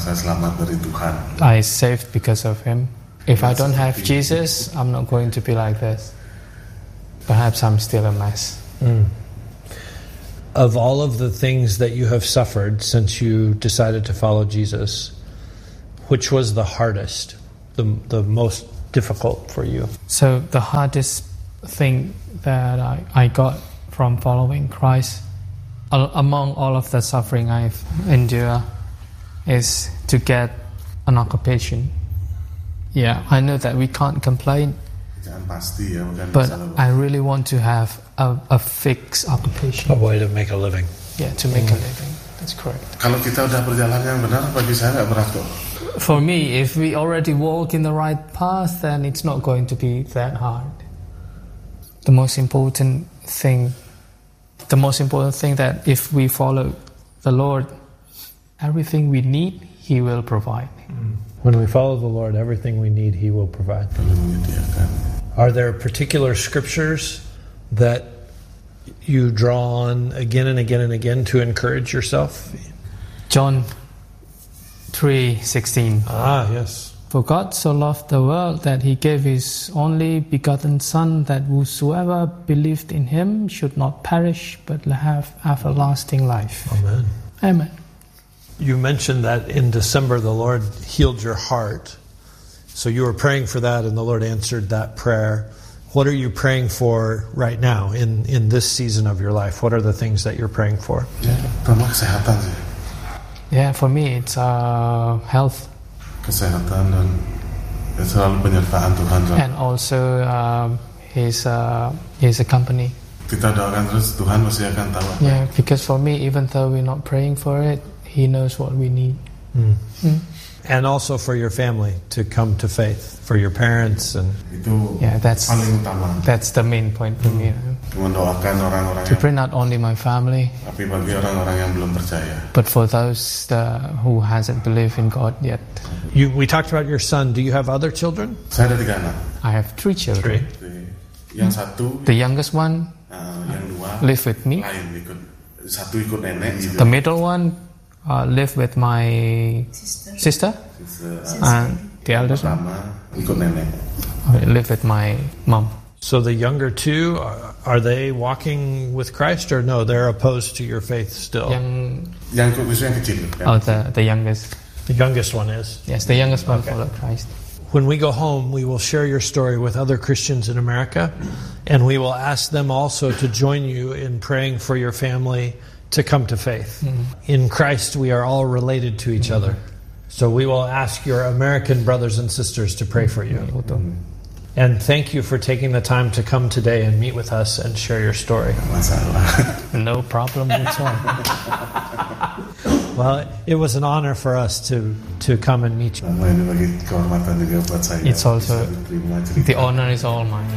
[SPEAKER 15] I saved because of Him. If I don't have Jesus, I'm not going to be like this. Perhaps I'm still a mess.
[SPEAKER 14] Mm. of all of the things that you have suffered since you decided to follow Jesus, which was the hardest, the the most difficult for you?
[SPEAKER 15] So the hardest thing that I, I got from following Christ, among all of the suffering I've endured, is to get an occupation. Yeah, I know that we can't complain, but I really want to have a, a fixed occupation.
[SPEAKER 14] A way to make a living.
[SPEAKER 15] Yeah, to make mm. a living. That's correct.
[SPEAKER 17] Kalau kita udah berjalan yang benar, bagi saya nggak berat kok.
[SPEAKER 15] For me, if we already walk in the right path, then it's not going to be that hard. The most important thing, the most important thing that if we follow the Lord, everything we need, He will provide.
[SPEAKER 14] Mm. When we follow the Lord, everything we need, He will provide. Are there particular scriptures that you draw on again and again and again to encourage yourself?
[SPEAKER 15] John three sixteen.
[SPEAKER 14] Ah, yes.
[SPEAKER 15] For God so loved the world that He gave His only begotten Son, that whosoever believed in Him should not perish but have everlasting life.
[SPEAKER 14] Amen.
[SPEAKER 15] Amen.
[SPEAKER 14] You mentioned that in December the Lord healed your heart. So you were praying for that and the Lord answered that prayer. What are you praying for right now in, in this season of your life? What are the things that you're praying for?
[SPEAKER 15] Yeah, for me it's uh, health.
[SPEAKER 17] Kesehatan dan selalu penyertaan Tuhan.
[SPEAKER 15] And also um, His uh, His company.
[SPEAKER 17] Kita doakan terus, Tuhan pasti akan tahu.
[SPEAKER 15] Yeah, because for me, even though we're not praying for it, He knows what we need. Mm. Mm.
[SPEAKER 14] And also for your family to come to faith, for your parents and
[SPEAKER 17] itu
[SPEAKER 15] yeah, that's
[SPEAKER 17] paling utama.
[SPEAKER 15] That's the main point for me.
[SPEAKER 17] Mendoakan orang-orang
[SPEAKER 15] to pray not only my family,
[SPEAKER 17] tapi bagi orang-orang yang belum percaya.
[SPEAKER 15] But for those uh, who hasn't believed in God yet.
[SPEAKER 14] You, we talked about your son. Do you have other children?
[SPEAKER 17] Saya ada tiga anak.
[SPEAKER 15] I have three children.
[SPEAKER 14] Three.
[SPEAKER 17] Yang satu.
[SPEAKER 15] The youngest one.
[SPEAKER 17] Uh, yang dua.
[SPEAKER 15] Live with me.
[SPEAKER 17] Lain ikut. Satu ikut nenek. Gitu.
[SPEAKER 15] The middle one. Uh, live with my sister, sister. sister. and the eldest one live with my mom.
[SPEAKER 14] So the younger two, are they walking with Christ or no? They're opposed to your faith still.
[SPEAKER 15] Young, oh, the the youngest.
[SPEAKER 14] The youngest one is.
[SPEAKER 15] Yes, the youngest one okay. Followed Christ.
[SPEAKER 14] When we go home, we will share your story with other Christians in America, and we will ask them also to join you in praying for your family to come to faith. Mm-hmm. In Christ, we are all related to each mm-hmm. other. So we will ask your American brothers and sisters to pray for you. Mm-hmm. And thank you for taking the time to come today and meet with us and share your story.
[SPEAKER 15] No problem at all.
[SPEAKER 14] Well, it was an honor for us to, to come and meet you.
[SPEAKER 15] It's also, the honor is all mine.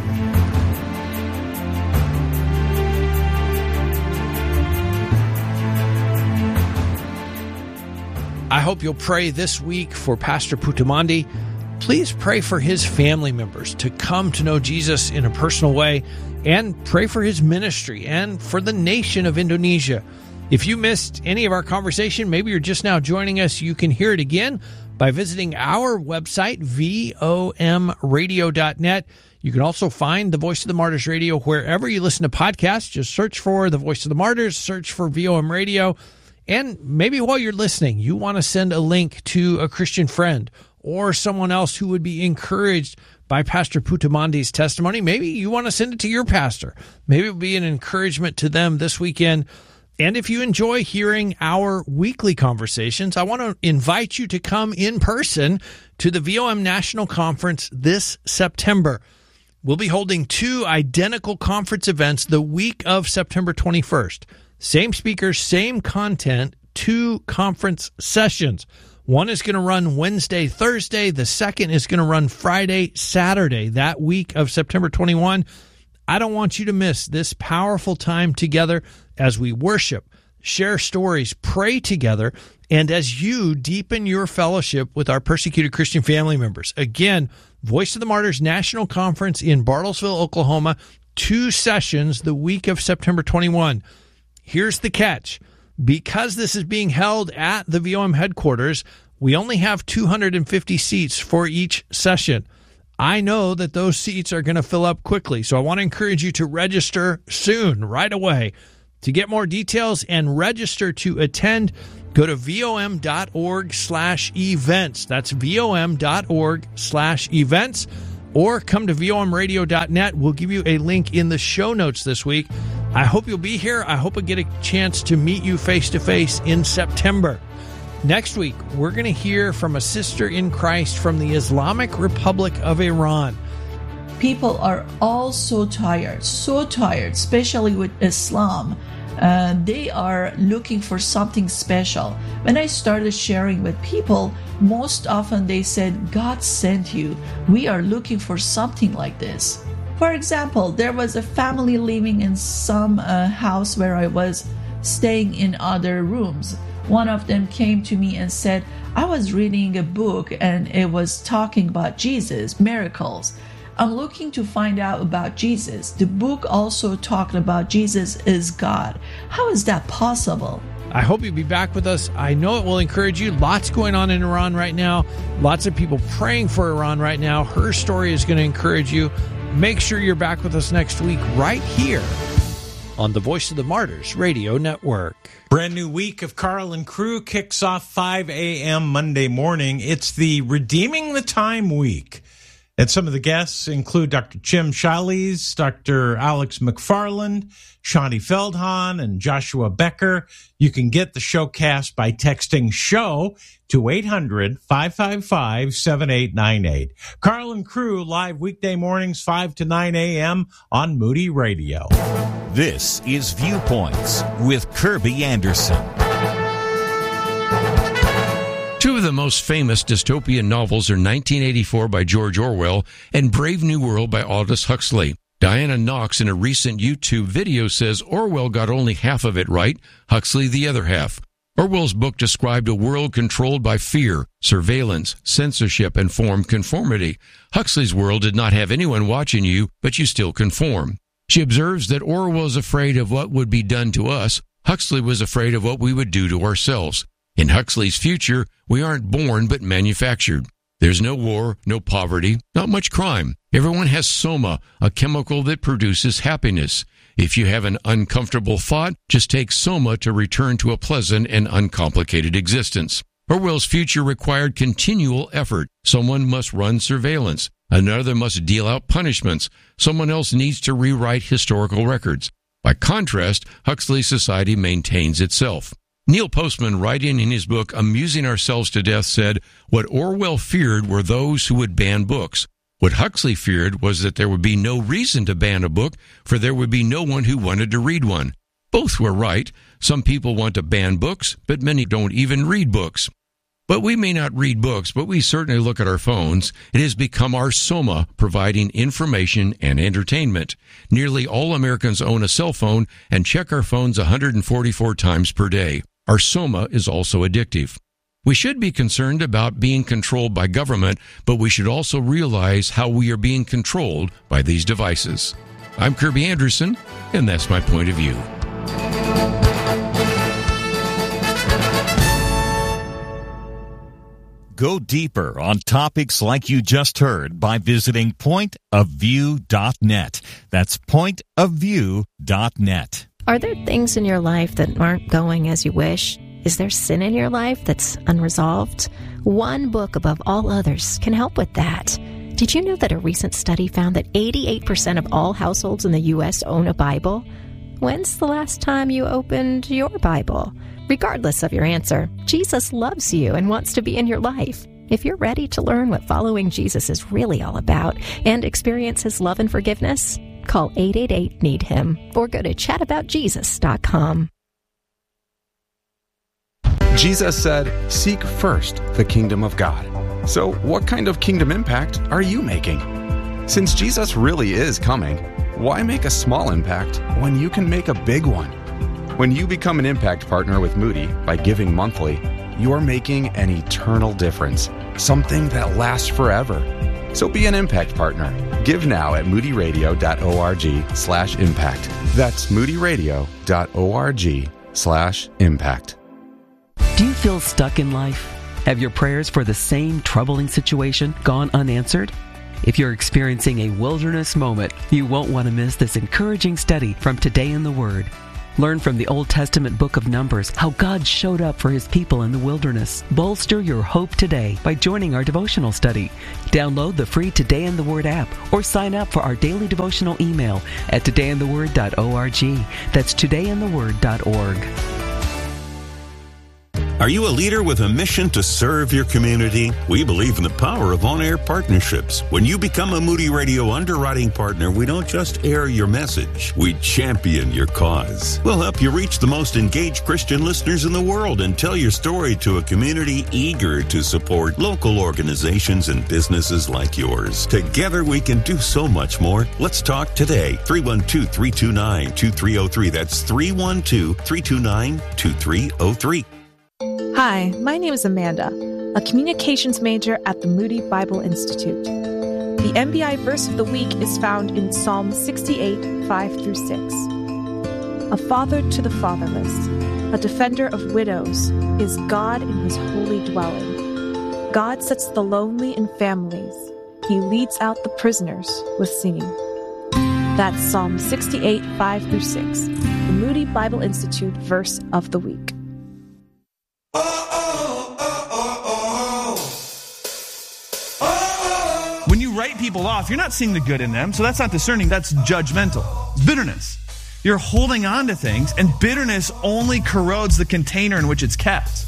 [SPEAKER 14] I hope you'll pray this week for Pastor Putumandi. Please pray for his family members to come to know Jesus in a personal way, and pray for his ministry and for the nation of Indonesia. If you missed any of our conversation, maybe you're just now joining us, you can hear it again by visiting our website, V O M radio dot net. You can also find the Voice of the Martyrs Radio wherever you listen to podcasts. Just search for the Voice of the Martyrs, search for V O M Radio. And maybe while you're listening, you want to send a link to a Christian friend or someone else who would be encouraged by Pastor Putamandi's testimony. Maybe you want to send it to your pastor. Maybe it will be an encouragement to them this weekend. And if you enjoy hearing our weekly conversations, I want to invite you to come in person to the V O M National Conference this September. We'll be holding two identical conference events the week of September twenty-first. Same speakers, same content, two conference sessions. One is going to run Wednesday, Thursday. The second is going to run Friday, Saturday, that week of September twenty-first. I don't want you to miss this powerful time together as we worship, share stories, pray together, and as you deepen your fellowship with our persecuted Christian family members. Again, Voice of the Martyrs National Conference in Bartlesville, Oklahoma, two sessions the week of September twenty-first. Here's the catch. Because this is being held at the V O M headquarters, we only have two hundred fifty seats for each session. I know that those seats are going to fill up quickly, so I want to encourage you to register soon, right away. To get more details and register to attend, go to vom.org slash events. That's vom.org slash events. Or come to v o m radio dot net. We'll give you a link in the show notes this week. I hope you'll be here. I hope I get a chance to meet you face-to-face in September. Next week, we're going to hear from a sister in Christ from the Islamic Republic of Iran.
[SPEAKER 18] People are all so tired, so tired, especially with Islam. Uh, they are looking for something special. When I started sharing with people, most often they said, God sent you. We are looking for something like this. For example, there was a family living in some uh, house where I was staying in other rooms. One of them came to me and said, I was reading a book and it was talking about Jesus, miracles. I'm looking to find out about Jesus. The book also talked about Jesus is God. How is that possible?
[SPEAKER 14] I hope you'll be back with us. I know it will encourage you. Lots going on in Iran right now. Lots of people praying for Iran right now. Her story is going to encourage you. Make sure you're back with us next week right here on the Voice of the Martyrs Radio Network.
[SPEAKER 3] Brand new week of Carl and Crew kicks off five a.m. Monday morning. It's the Redeeming the Time week. And some of the guests include Doctor Jim Chalice, Doctor Alex McFarland, Shawnee Feldhahn, and Joshua Becker. You can get the showcast by texting SHOW to eight hundred, five five five, seven eight nine eight. Carl and Crew live weekday mornings five to nine a.m. on Moody Radio.
[SPEAKER 19] This is Viewpoints with Kirby Anderson.
[SPEAKER 20] Two of the most famous dystopian novels are nineteen eighty-four by George Orwell and Brave New World by Aldous Huxley. Diana Knox in a recent YouTube video says Orwell got only half of it right, Huxley the other half. Orwell's book described a world controlled by fear, surveillance, censorship, and form conformity. Huxley's world did not have anyone watching you, but you still conform. She observes that Orwell is afraid of what would be done to us. Huxley was afraid of what we would do to ourselves. In Huxley's future, we aren't born but manufactured. There's no war, no poverty, not much crime. Everyone has soma, a chemical that produces happiness. If you have an uncomfortable thought, just take soma to return to a pleasant and uncomplicated existence. Orwell's future required continual effort. Someone must run surveillance. Another must deal out punishments. Someone else needs to rewrite historical records. By contrast, Huxley's society maintains itself. Neil Postman, writing in his book Amusing Ourselves to Death, said, what Orwell feared were those who would ban books. What Huxley feared was that there would be no reason to ban a book, for there would be no one who wanted to read one. Both were right. Some people want to ban books, but many don't even read books. But we may not read books, but we certainly look at our phones. It has become our soma, providing information and entertainment. Nearly all Americans own a cell phone and check our phones one hundred forty-four times per day. Our soma is also addictive. We should be concerned about being controlled by government, but we should also realize how we are being controlled by these devices. I'm Kirby Anderson, and that's my point of view.
[SPEAKER 19] Go deeper on topics like you just heard by visiting point of view dot net. That's point of view dot net.
[SPEAKER 21] Are there things in your life that aren't going as you wish? Is there sin in your life that's unresolved? One book above all others can help with that. Did you know that a recent study found that eighty-eight percent of all households in the U S own a Bible? When's the last time you opened your Bible? Regardless of your answer, Jesus loves you and wants to be in your life. If you're ready to learn what following Jesus is really all about and experience his love and forgiveness, call eight eight eight, need him or go to chat about jesus dot com.
[SPEAKER 22] Jesus said, seek first the kingdom of God. So what kind of kingdom impact are you making? Since Jesus really is coming, why make a small impact when you can make a big one? When you become an impact partner with Moody by giving monthly, you're making an eternal difference, something that lasts forever. So be an impact partner. Give now at moody radio dot org slash impact. That's moody radio dot org slash impact.
[SPEAKER 23] Do you feel stuck in life? Have your prayers for the same troubling situation gone unanswered? If you're experiencing a wilderness moment, you won't want to miss this encouraging study from Today in the Word. Learn from the Old Testament book of Numbers how God showed up for his people in the wilderness. Bolster your hope today by joining our devotional study. Download the free Today in the Word app or sign up for our daily devotional email at today in the word dot org. That's today in the word dot org.
[SPEAKER 1] Are you a leader with a mission to serve your community? We believe in the power of on-air partnerships. When you become a Moody Radio underwriting partner, we don't just air your message, we champion your cause. We'll help you reach the most engaged Christian listeners in the world and tell your story to a community eager to support local organizations and businesses like yours. Together we can do so much more. Let's talk today. three one two, three two nine, two three zero three. That's three one two, three two nine, two three zero three.
[SPEAKER 2] Hi, my name is Amanda, a communications major at the Moody Bible Institute. The M B I verse of the week is found in Psalm sixty-eight, five through six. A father to the fatherless, a defender of widows, is God in his holy dwelling. God sets the lonely in families. He leads out the prisoners with singing. That's Psalm sixty-eight, five through six, the Moody Bible Institute verse of the week.
[SPEAKER 5] When you write people off, you're not seeing the good in them, so that's not discerning, that's judgmental. It's bitterness. You're holding on to things, and bitterness only corrodes the container in which it's kept.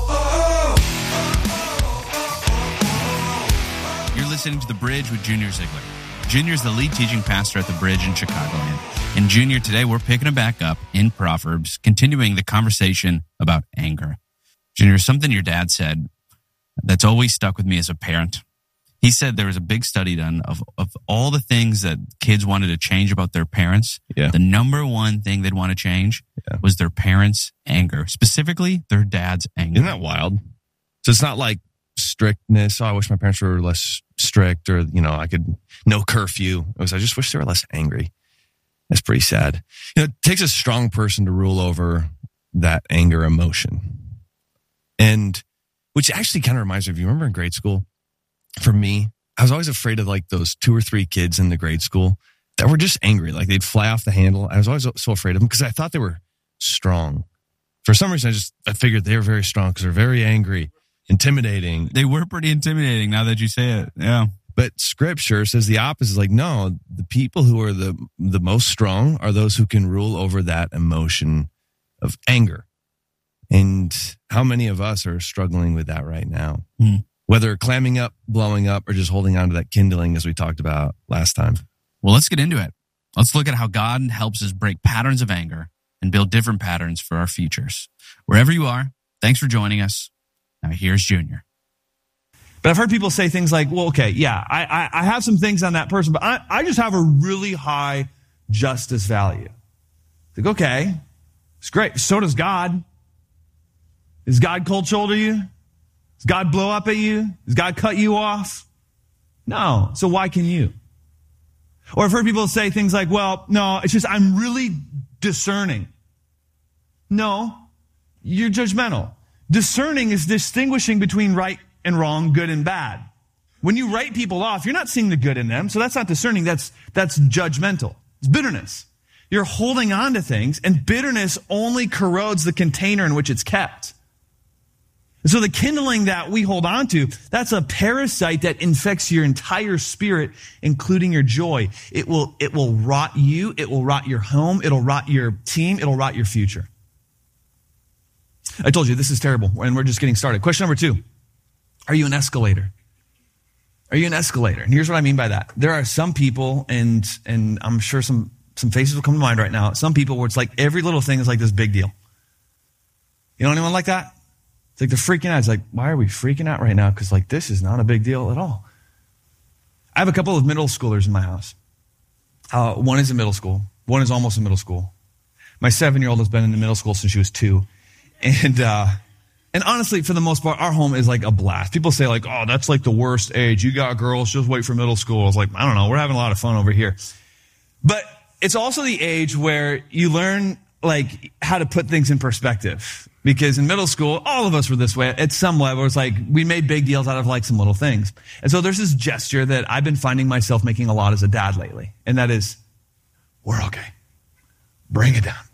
[SPEAKER 24] You're listening to The Bridge with Junior Ziegler. Junior's the lead teaching pastor at The Bridge in Chicagoland. And Junior, today we're picking it back up in Proverbs, continuing the conversation about anger. Junior, something your dad said that's always stuck with me as a parent. He said there was a big study done of, of all the things that kids wanted to change about their parents.
[SPEAKER 20] Yeah.
[SPEAKER 24] The number one thing they'd want to change yeah. was their parents' anger, specifically their dad's anger.
[SPEAKER 20] Isn't that wild? So it's not like strictness. Oh, I wish my parents were less strict, or, you know, I could, no curfew. It was, I just wish they were less angry. That's pretty sad. You know, it takes a strong person to rule over that anger emotion. And which actually kind of reminds me of, you remember in grade school, for me, I was always afraid of like those two or three kids in the grade school that were just angry. Like they'd fly off the handle. I was always so afraid of them because I thought they were strong. For some reason, I just, I figured they were very strong because they're very angry, intimidating.
[SPEAKER 24] They were pretty intimidating now that you say it. Yeah.
[SPEAKER 20] But scripture says the opposite. Like, no, the people who are the, the most strong are those who can rule over that emotion of anger. And how many of us are struggling with that right now?
[SPEAKER 24] Mm.
[SPEAKER 20] Whether clamming up, blowing up, or just holding on to that kindling as we talked about last time.
[SPEAKER 24] Well, let's get into it. Let's look at how God helps us break patterns of anger and build different patterns for our futures. Wherever you are, thanks for joining us. Now here's Junior.
[SPEAKER 5] But I've heard people say things like, well, okay, yeah, I, I, I have some things on that person, but I, I just have a really high justice value. It's like, okay, it's great. So does God. Is God cold shoulder you? Does God blow up at you? Does God cut you off? No. So why can you? Or I've heard people say things like, well, no, it's just I'm really discerning. No, you're judgmental. Discerning is distinguishing between right and wrong, good and bad. When you write people off, you're not seeing the good in them, so that's not discerning, that's that's judgmental. It's bitterness. You're holding on to things, and bitterness only corrodes the container in which it's kept. So the kindling that we hold on to, that's a parasite that infects your entire spirit, including your joy. It will, it will rot you. It will rot your home. It'll rot your team. It'll rot your future. I told you this is terrible, and we're just getting started. Question number two. Are you an escalator? Are you an escalator? And here's what I mean by that. There are some people, and and I'm sure some, some faces will come to mind right now, some people where it's like every little thing is like this big deal. You know anyone like that? It's like they're freaking out. It's like, why are we freaking out right now? Because like this is not a big deal at all. I have a couple of middle schoolers in my house. Uh, one is in middle school. One is almost in middle school. My seven-year-old has been in the middle school since she was two. And uh, and honestly, for the most part, our home is like a blast. People say like, oh, that's like the worst age. You got girls, just wait for middle school. I was like, I don't know. We're having a lot of fun over here. But it's also the age where you learn like how to put things in perspective. Because in middle school, all of us were this way. At some level, it's like we made big deals out of like some little things. And so there's this gesture that I've been finding myself making a lot as a dad lately. And that is, we're okay. Bring it down.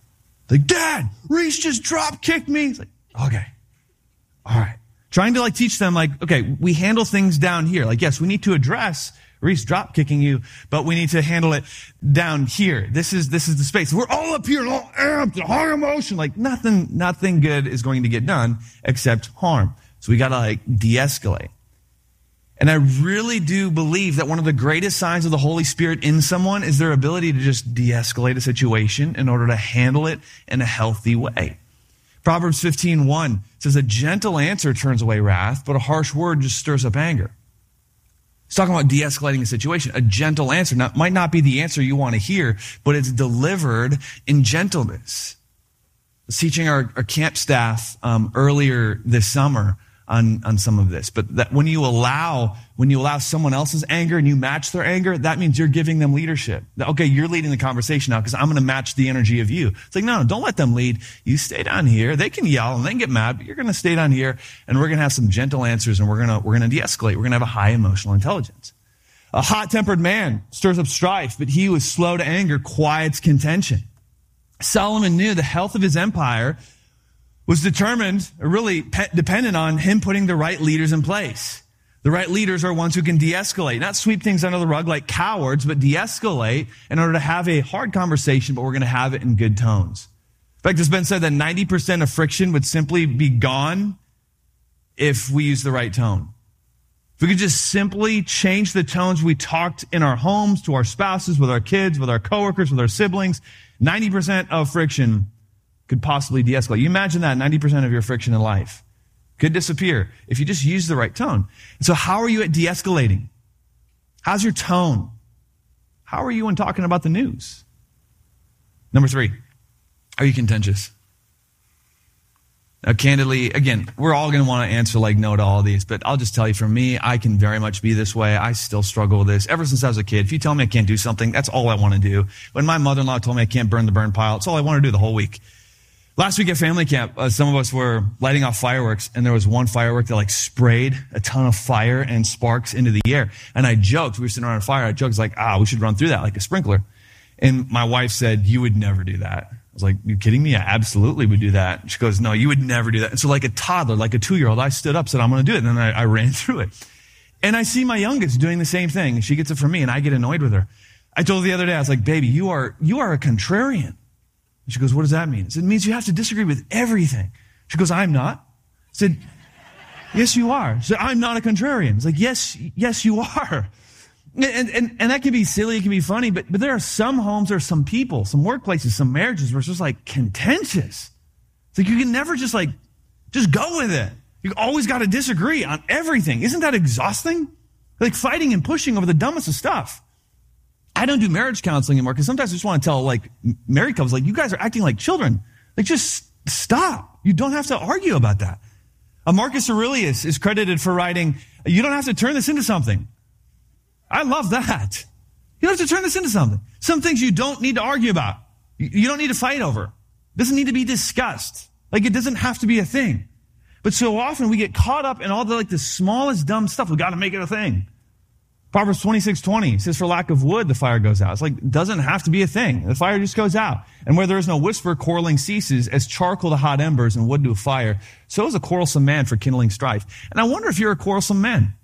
[SPEAKER 5] Like, Dad, Reese just drop kicked me. It's like, okay. All right. Trying to like teach them like, okay, we handle things down here. Like, yes, we need to address Reese drop kicking you, but we need to handle it down here. This is, this is the space. We're all up here, all amped, high emotion. Like nothing, nothing good is going to get done except harm. So we got to like de-escalate. And I really do believe that one of the greatest signs of the Holy Spirit in someone is their ability to just de-escalate a situation in order to handle it in a healthy way. Proverbs fifteen one says, a gentle answer turns away wrath, but a harsh word just stirs up anger. It's talking about de-escalating a situation. A gentle answer now, might not be the answer you want to hear, but it's delivered in gentleness. I was teaching our, our camp staff um, earlier this summer on, on some of this. But that when you allow, when you allow someone else's anger and you match their anger, that means you're giving them leadership. Okay, you're leading the conversation now because I'm going to match the energy of you. It's like, no, no, don't let them lead. You stay down here. They can yell and they can get mad, but you're going to stay down here and we're going to have some gentle answers and we're going to, we're going to de-escalate. We're going to have a high emotional intelligence. A hot-tempered man stirs up strife, but he who is slow to anger quiets contention. Solomon knew the health of his empire was determined, or really pe- dependent on him putting the right leaders in place. The right leaders are ones who can de-escalate, not sweep things under the rug like cowards, but de-escalate in order to have a hard conversation, but we're going to have it in good tones. In fact, it's been said that ninety percent of friction would simply be gone if we use the right tone. If we could just simply change the tones we talked in our homes, to our spouses, with our kids, with our coworkers, with our siblings, ninety percent of friction could possibly de-escalate. You imagine that ninety percent of your friction in life could disappear if you just use the right tone. And so how are you at de-escalating? How's your tone? How are you in talking about the news? Number three, are you contentious? Now, candidly, again, we're all going to want to answer like no to all of these, but I'll just tell you, for me, I can very much be this way. I still struggle with this. Ever since I was a kid, if you tell me I can't do something, that's all I want to do. When my mother-in-law told me I can't burn the burn pile, it's all I want to do the whole week. Last week at family camp, uh, some of us were lighting off fireworks, and there was one firework that like sprayed a ton of fire and sparks into the air. And I joked, we were sitting around a fire, I joked like, ah, we should run through that like a sprinkler. And my wife said, you would never do that. I was like, you kidding me? I absolutely would do that. She goes, no, you would never do that. And so like a toddler, like a two-year-old, I stood up, said, I'm going to do it. And then I, I ran through it. And I see my youngest doing the same thing. She gets it from me, and I get annoyed with her. I told her the other day, I was like, baby, you are you are a contrarian. She goes, what does that mean? I said, it means you have to disagree with everything. She goes, I'm not. I said, yes, you are. She said, I'm not a contrarian. It's like, yes, yes, you are. And, and, and that can be silly, it can be funny, but, but there are some homes, there are some people, some workplaces, some marriages where it's just like contentious. It's like you can never just like, just go with it. You always got to disagree on everything. Isn't that exhausting? Like fighting and pushing over the dumbest of stuff. I don't do marriage counseling anymore because sometimes I just want to tell like married couples, like, you guys are acting like children. Like, just stop. You don't have to argue about that. Uh, Marcus Aurelius is credited for writing, you don't have to turn this into something. I love that. You don't have to turn this into something. Some things you don't need to argue about. You, you don't need to fight over. It doesn't need to be discussed. Like, it doesn't have to be a thing. But so often we get caught up in all the like the smallest dumb stuff. We got to make it a thing. Proverbs twenty-six twenty says, for lack of wood, the fire goes out. It's like, it doesn't have to be a thing. The fire just goes out. And where there is no whisper, quarreling ceases. As charcoal to hot embers and wood to a fire, so is a quarrelsome man for kindling strife. And I wonder if you're a quarrelsome man.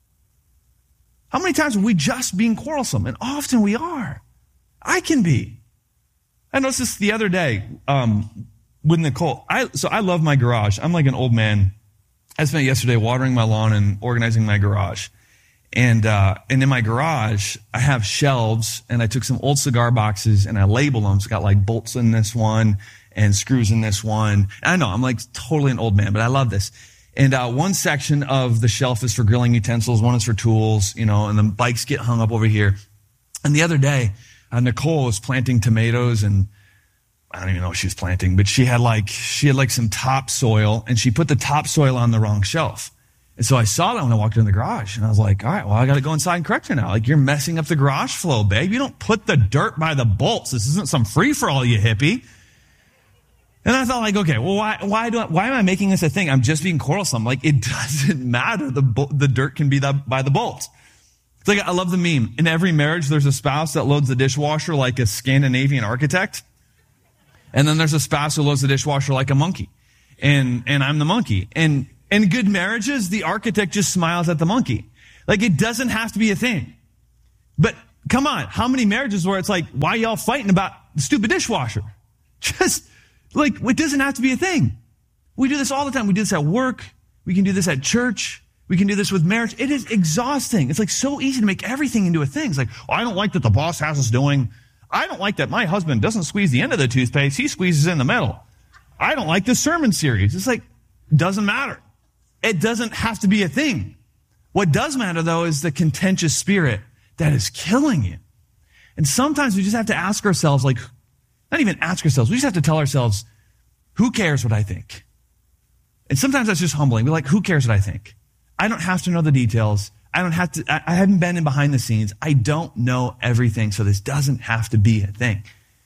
[SPEAKER 5] How many times are we just being quarrelsome? And often we are. I can be. I noticed this the other day um, with Nicole. I, so I love my garage. I'm like an old man. I spent yesterday watering my lawn and organizing my garage. And, uh, and in my garage, I have shelves, and I took some old cigar boxes and I label them. It's got like bolts in this one and screws in this one. And I know I'm like totally an old man, but I love this. And, uh, one section of the shelf is for grilling utensils. One is for tools, you know, and the bikes get hung up over here. And the other day, uh, Nicole was planting tomatoes, and I don't even know what she was planting, but she had like, she had like some topsoil, and she put the topsoil on the wrong shelf. And so I saw that when I walked in the garage, and I was like, all right, well, I got to go inside and correct her now. Like, you're messing up the garage flow, babe. You don't put the dirt by the bolts. This isn't some free-for-all, you hippie. And I thought, like, okay, well, why, why do I, why am I making this a thing? I'm just being quarrelsome. Like, it doesn't matter. The, the dirt can be the, by the bolts. It's like, I love the meme. In every marriage, there's a spouse that loads the dishwasher like a Scandinavian architect. And then there's a spouse who loads the dishwasher like a monkey. And, and I'm the monkey. And in good marriages, the architect just smiles at the monkey. Like, it doesn't have to be a thing. But come on, how many marriages where it's like, why y'all fighting about the stupid dishwasher? Just, like, it doesn't have to be a thing. We do this all the time. We do this at work. We can do this at church. We can do this with marriage. It is exhausting. It's like so easy to make everything into a thing. It's like, oh, I don't like that the boss has us doing. I don't like that my husband doesn't squeeze the end of the toothpaste. He squeezes in the middle. I don't like this sermon series. It's like, doesn't matter. It doesn't have to be a thing. What does matter, though, is the contentious spirit that is killing you. And sometimes we just have to ask ourselves, like, not even ask ourselves, we just have to tell ourselves, who cares what I think? And sometimes that's just humbling. We're like, who cares what I think? I don't have to know the details. I don't have to, I haven't been in behind the scenes. I don't know everything, so this doesn't have to be a thing.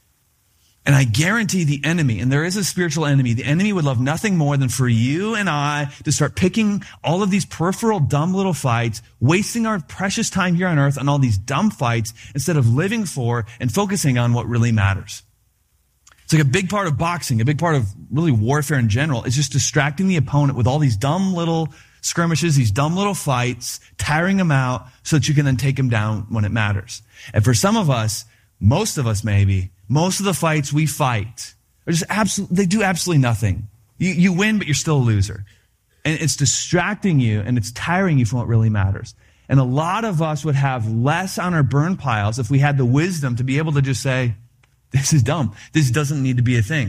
[SPEAKER 5] And I guarantee the enemy, and there is a spiritual enemy, the enemy would love nothing more than for you and I to start picking all of these peripheral dumb little fights, wasting our precious time here on earth on all these dumb fights instead of living for and focusing on what really matters. It's like a big part of boxing, a big part of really warfare in general, is just distracting the opponent with all these dumb little skirmishes, these dumb little fights, tiring them out so that you can then take them down when it matters. And for some of us, most of us maybe, most of the fights we fight are just absolutely, they do absolutely nothing. You, you win, but you're still a loser. And it's distracting you and it's tiring you from what really matters. And a lot of us would have less on our burn piles if we had the wisdom to be able to just say, this is dumb. This doesn't need to be a thing.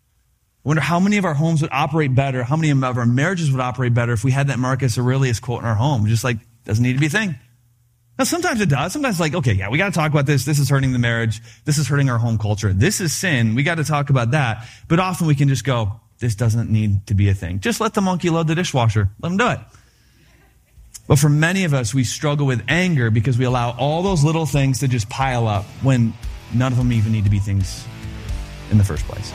[SPEAKER 5] I wonder how many of our homes would operate better, how many of our marriages would operate better if we had that Marcus Aurelius quote in our home. Just like, doesn't need to be a thing. Now, sometimes it does. Sometimes it's like, okay, yeah, we got to talk about this. This is hurting the marriage. This is hurting our home culture. This is sin. We got to talk about that. But often we can just go, this doesn't need to be a thing. Just let the monkey load the dishwasher. Let him do it. But for many of us, we struggle with anger because we allow all those little things to just pile up when none of them even need to be things in the first place.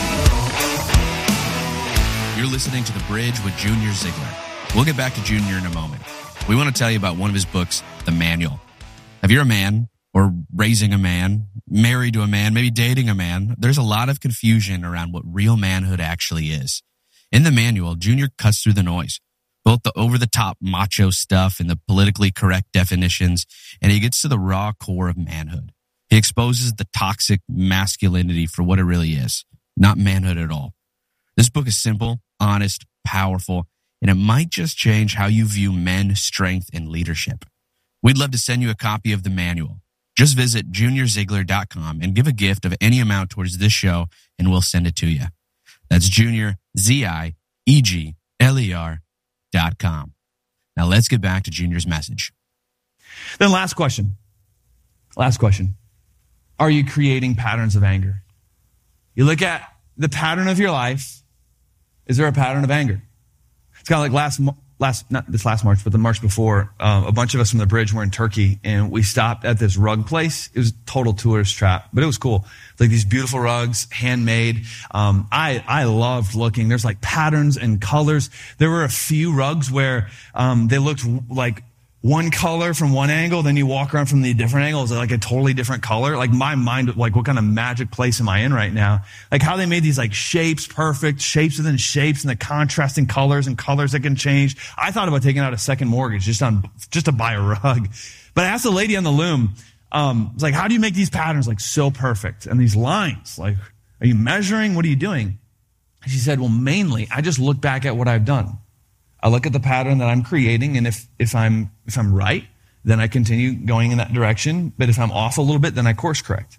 [SPEAKER 24] You're listening to The Bridge with Junior Ziegler. We'll get back to Junior in a moment. We want to tell you about one of his books, The Manual. If you're a man or raising a man, married to a man, maybe dating a man, there's a lot of confusion around what real manhood actually is. In The Manual, Junior cuts through the noise, both the over-the-top macho stuff and the politically correct definitions, and he gets to the raw core of manhood. He exposes the toxic masculinity for what it really is, not manhood at all. This book is simple, honest, powerful, and it might just change how you view men, strength, and leadership. We'd love to send you a copy of The Manual. Just visit junior ziegler dot com and give a gift of any amount towards this show, and we'll send it to you. That's Junior, Z I E G L E R dot com. Now let's get back to Junior's message.
[SPEAKER 5] Then last question. Last question. Are you creating patterns of anger? You look at the pattern of your life. Is there a pattern of anger? It's kind of like last, last, not this last March, but the March before, uh, a bunch of us from the Bridge were in Turkey and we stopped at this rug place. It was a total tourist trap, but it was cool. Like these beautiful rugs, handmade. Um, I, I loved looking. There's like patterns and colors. There were a few rugs where, um, they looked like one color from one angle, then you walk around from the different angle, it's like a totally different color. Like my mind, like what kind of magic place am I in right now? Like how they made these like shapes, perfect shapes within shapes and the contrasting colors and colors that can change. I thought about taking out a second mortgage just on, just to buy a rug. But I asked the lady on the loom, um, it's like, how do you make these patterns like so perfect? And these lines, like, are you measuring? What are you doing? And she said, well, mainly I just look back at what I've done. I look at the pattern that I'm creating, and if, if I'm if I'm right, then I continue going in that direction. But if I'm off a little bit, then I course correct.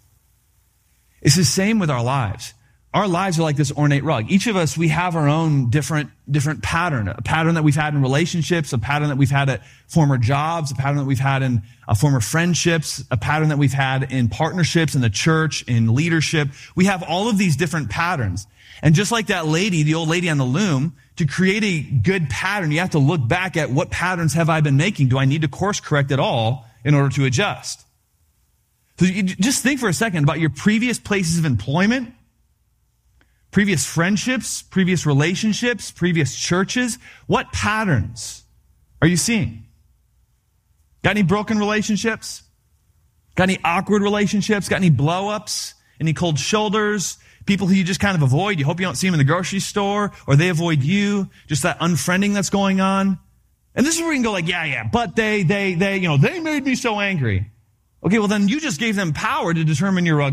[SPEAKER 5] It's the same with our lives. Our lives are like this ornate rug. Each of us, we have our own different different pattern. A pattern that we've had in relationships, a pattern that we've had at former jobs, a pattern that we've had in uh, former friendships, a pattern that we've had in partnerships, in the church, in leadership. We have all of these different patterns. And just like that lady, the old lady on the loom, to create a good pattern, you have to look back at what patterns have I been making? Do I need to course correct at all in order to adjust? So you just think for a second about your previous places of employment, previous friendships, previous relationships, previous churches. What patterns are you seeing? Got any broken relationships? Got any awkward relationships? Got any blow-ups? Any cold shoulders? People who you just kind of avoid. You hope you don't see them in the grocery store, or they avoid you. Just that unfriending that's going on. And this is where we can go like, yeah, yeah, but they, they, they, you know, they made me so angry. Okay, well then you just gave them power to determine your